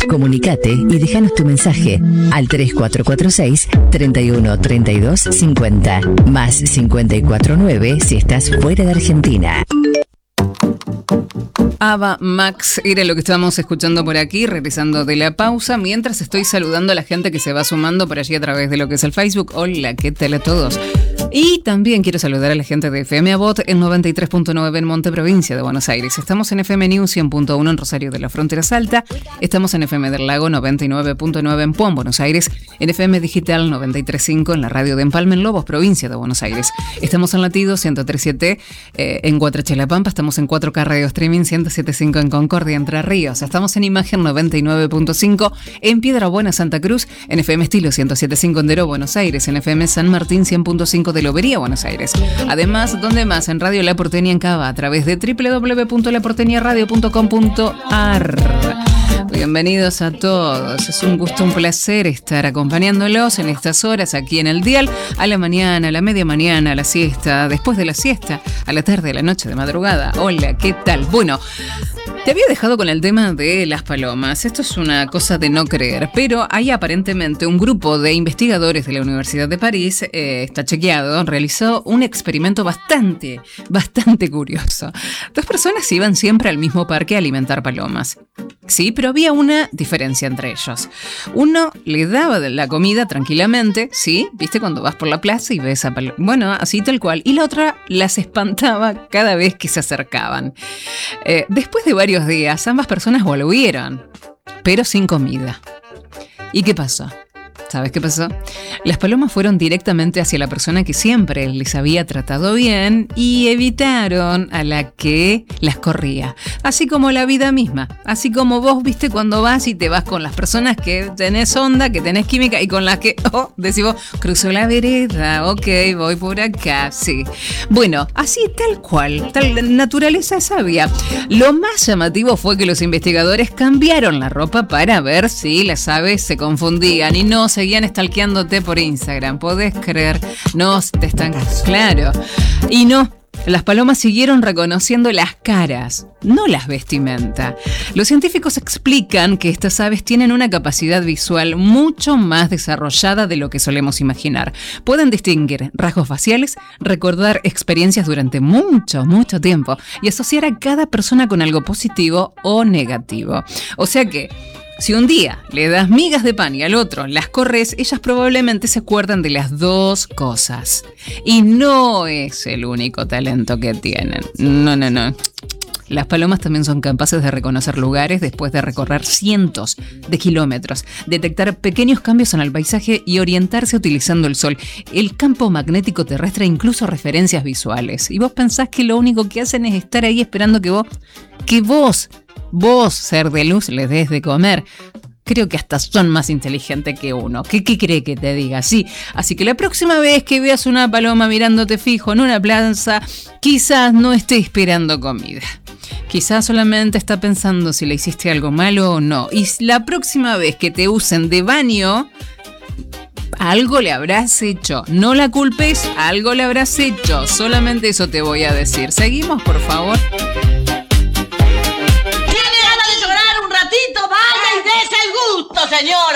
Comunicate y déjanos tu mensaje al 3446 31 32 50 más 549 si estás fuera de Argentina. Ava Max era lo que estábamos escuchando por aquí, regresando de la pausa, mientras estoy saludando a la gente que se va sumando por allí a través de lo que es el Facebook. Hola, ¿qué tal a todos? Y también quiero saludar a la gente de FM Abot en 93.9 en Monte, provincia de Buenos Aires. Estamos en FM News 100.1 en Rosario de la Frontera Salta. Estamos en FM del Lago 99.9 en Puan, Buenos Aires. En FM Digital 93.5 en la radio de Empalme en Lobos, provincia de Buenos Aires. Estamos en Latido 103.7 en Guatrache La Pampa. Estamos en 4K Radio Streaming 107.5 en Concordia, Entre Ríos. Estamos en Imagen 99.5 en Piedra Buena, Santa Cruz. En FM Estilo 107.5 en Deró, Buenos Aires. En FM San Martín 100.5 de Lobería, Buenos Aires. Además, ¿dónde más? En Radio La Porteña en Cava, a través de www.laporteñaradio.com.ar. Bienvenidos a todos. Es un gusto, un placer estar acompañándolos en estas horas aquí en el dial, a la mañana, a la media mañana, a la siesta, después de la siesta, a la tarde, a la noche, de madrugada. Hola, ¿qué tal? Bueno, te había dejado con el tema de las palomas. Esto es una cosa de no creer, pero hay aparentemente un grupo de investigadores de la Universidad de París, está chequeado, realizó un experimento bastante curioso. 2 personas iban siempre al mismo parque a alimentar palomas. Sí, pero había una diferencia entre ellos. Uno le daba la comida tranquilamente, ¿sí? ¿Viste cuando vas por la plaza y ves a palomas? Bueno, así tal cual. Y la otra las espantaba cada vez que se acercaban. Después de varios días, ambas personas volvieron, pero sin comida. ¿Y qué pasó? ¿Sabes qué pasó? Las palomas fueron directamente hacia la persona que siempre les había tratado bien y evitaron a la que las corría. Así como la vida misma. Así como vos, viste, cuando vas y te vas con las personas que tenés onda, que tenés química y con las que, decís vos, cruzo la vereda, ok, voy por acá, sí. Bueno, así tal cual, tal naturaleza sabia. Lo más llamativo fue que los investigadores cambiaron la ropa para ver si las aves se confundían y no seguían stalkeándote por Instagram. ¿Podés creer? No, te están... Claro. Y no, las palomas siguieron reconociendo las caras, no las vestimenta. Los científicos explican que estas aves tienen una capacidad visual mucho más desarrollada de lo que solemos imaginar. Pueden distinguir rasgos faciales, recordar experiencias durante mucho tiempo y asociar a cada persona con algo positivo o negativo. O sea que si un día le das migas de pan y al otro las corres, ellas probablemente se acuerdan de las dos cosas. Y no es el único talento que tienen. No. Las palomas también son capaces de reconocer lugares después de recorrer cientos de kilómetros, detectar pequeños cambios en el paisaje y orientarse utilizando el sol, el campo magnético terrestre e incluso referencias visuales. Y vos pensás que lo único que hacen es estar ahí esperando que vos, ser de luz, les des de comer. Creo que hasta son más inteligentes que uno. ¿Qué cree que te diga? Sí. Así que la próxima vez que veas una paloma mirándote fijo en una plaza, quizás no esté esperando comida. Quizás solamente está pensando si le hiciste algo malo o no. Y la próxima vez que te usen de baño, algo le habrás hecho. No la culpes, algo le habrás hecho. Solamente eso te voy a decir. Seguimos, por favor. Vaya y des el gusto, señora.